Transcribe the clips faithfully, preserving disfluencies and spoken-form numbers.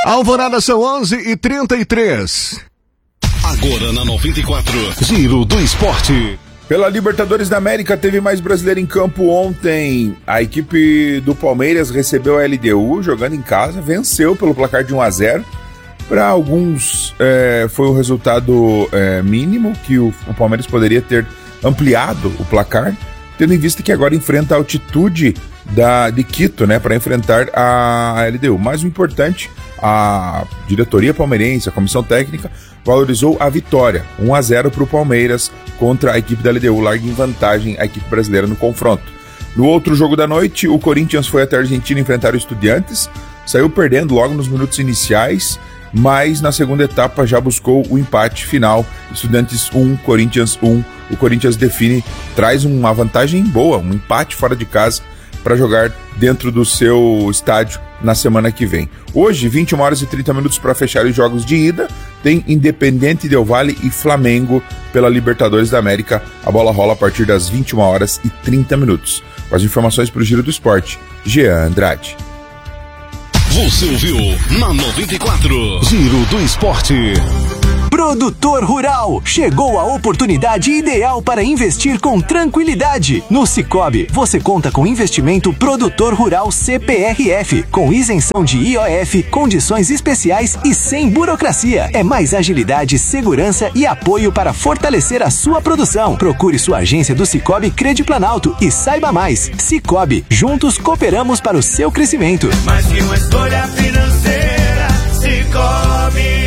Alvorada são onze e trinta e três. Agora na noventa e quatro, Giro do Esporte. Pela Libertadores da América, teve mais brasileiro em campo ontem. A equipe do Palmeiras recebeu a L D U jogando em casa, venceu pelo placar de um a zero. Para alguns é, foi um resultado é, mínimo, que o, o Palmeiras poderia ter ampliado o placar, tendo em vista que agora enfrenta a altitude da, de Quito, né, para enfrentar a, a L D U. Mas o importante, a diretoria palmeirense, a comissão técnica, valorizou a vitória, um a zero para o Palmeiras contra a equipe da L D U, larga em vantagem a equipe brasileira no confronto. No outro jogo da noite, o Corinthians foi até a Argentina enfrentar o Estudiantes, saiu perdendo logo nos minutos iniciais, mas na segunda etapa já buscou o empate final. Estudiantes um, Corinthians um. O Corinthians define, traz uma vantagem boa, um empate fora de casa para jogar dentro do seu estádio na semana que vem. Hoje, vinte e uma horas e trinta minutos para fechar os jogos de ida, tem Independente Del Valle e Flamengo pela Libertadores da América. A bola rola a partir das vinte e uma horas e trinta minutos. Com as informações para o Giro do Esporte, Jean Andrade. Você ouviu na noventa e quatro, Giro do Esporte. Produtor Rural, chegou a oportunidade ideal para investir com tranquilidade. No Sicoob, você conta com investimento Produtor Rural C P R F, com isenção de I O F, condições especiais e sem burocracia. É mais agilidade, segurança e apoio para fortalecer a sua produção. Procure sua agência do Sicoob Credi-Planalto e saiba mais. Sicoob, juntos cooperamos para o seu crescimento. Mais que uma escolha financeira, Sicoob.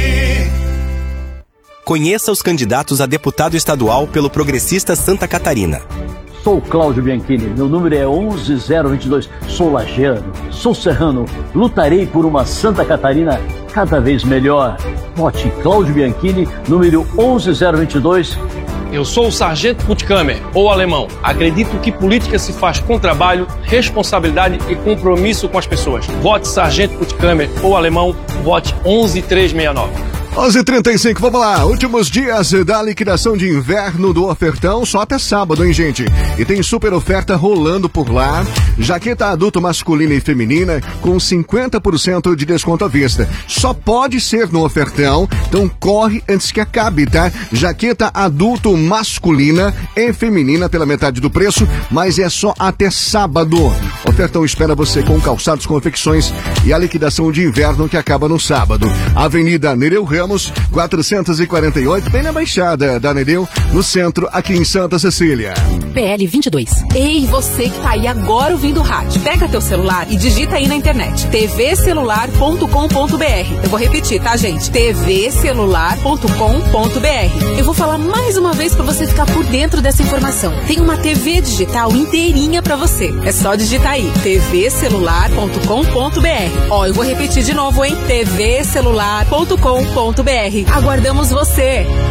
Conheça os candidatos a deputado estadual pelo Progressista Santa Catarina. Sou Cláudio Bianchini, meu número é onze zero vinte e dois. Sou lajeano, sou serrano, lutarei por uma Santa Catarina cada vez melhor. Vote Cláudio Bianchini, número onze zero vinte e dois. Eu sou o Sargento Puttkamer, ou alemão. Acredito que política se faz com trabalho, responsabilidade e compromisso com as pessoas. Vote Sargento Puttkamer, ou alemão, vote onze três seis nove. onze e trinta e cinco, vamos lá, últimos dias da liquidação de inverno do Ofertão, só até sábado, hein, gente? E tem super oferta rolando por lá, jaqueta adulto masculina e feminina com cinquenta por cento de desconto à vista. Só pode ser no Ofertão, então corre antes que acabe, tá? Jaqueta adulto masculina e feminina pela metade do preço, mas é só até sábado. Ofertão espera você com calçados, confecções e a liquidação de inverno que acaba no sábado. Avenida Nereu Ramos, quatrocentos e quarenta e oito, bem na Baixada da Nereu, no centro, aqui em Santa Cecília. P L vinte e dois. Ei, você que tá aí agora ouvindo o rádio, pega teu celular e digita aí na internet, t v celular ponto com ponto b r. Eu vou repetir, tá, gente? t v celular ponto com ponto b r. Eu vou falar mais uma vez pra você ficar por dentro dessa informação. Tem uma T V digital inteirinha pra você. É só digitar aí, t v celular ponto com ponto b r. Ó, eu vou repetir de novo, hein? t v celular ponto com ponto b r. Aguardamos você!